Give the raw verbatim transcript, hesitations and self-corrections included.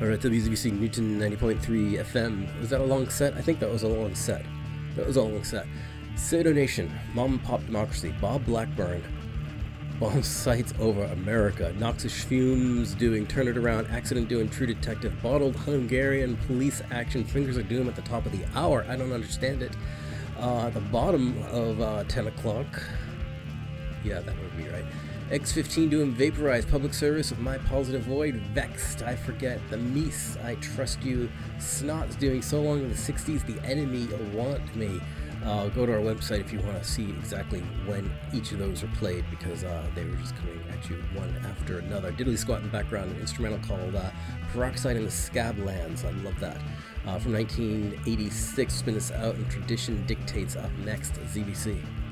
We're at W Z B C Newton ninety point three F M. Was that a long set? I think that was a long set. That was a long set. Pseudo Nation, Mom and Pop Democracy, Bob Blackburn, Bomb Sites Over America, Noxious Fumes doing Turn It Around, Accident doing True Detective, Bottled Hungarian, Police Action, Fingers of Doom at the top of the hour. I don't understand it. Uh, at the bottom of uh, ten o'clock. Yeah, that would be right. X fifteen doing Vaporize, Public Service with My Positive Void, Vexed, I Forget, The Meese, I Trust You, Snot's doing So Long in the sixties, The Enemy Want Me. Uh, go to our website if you want to see exactly when each of those are played, because uh, they were just coming at you one after another. Diddly Squat in the background, an instrumental called uh, Peroxide in the Scablands. I love that. Uh, from nineteen eighty-six, spin this out, and Tradition Dictates up next, Z B C.